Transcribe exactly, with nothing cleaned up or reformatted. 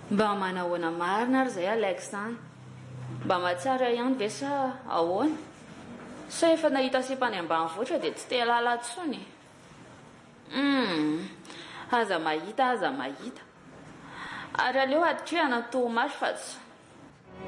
mba manahoana marina ary izay alaiko izany mba mahatsara ihany ve sa ahoana sa efa nahita sipany ambanivohitra dia tsy te lala tsony um aza mahita aza mahita ary aleo adikeo anatohy maso fa tsy